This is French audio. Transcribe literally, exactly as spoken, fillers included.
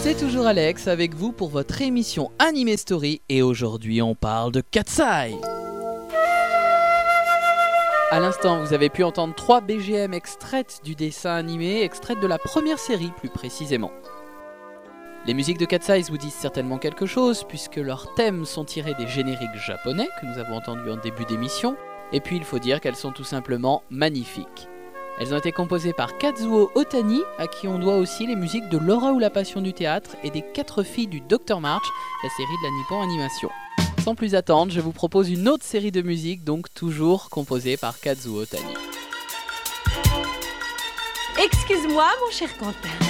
C'est toujours Alex avec vous pour votre émission Anime Story et aujourd'hui on parle de Cat's Eye. À l'instant, vous avez pu entendre trois B G M extraites du dessin animé, extraites de la première série plus précisément. Les musiques de Cat's Eye vous disent certainement quelque chose puisque leurs thèmes sont tirés des génériques japonais que nous avons entendus en début d'émission, et puis il faut dire qu'elles sont tout simplement magnifiques. Elles ont été composées par Kazuo Otani, à qui on doit aussi les musiques de Laura ou la Passion du théâtre et des quatre filles du docteur March, la série de la Nippon Animation. Sans plus attendre, je vous propose une autre série de musique, donc toujours composée par Kazuo Otani. Excuse-moi, mon cher Quentin.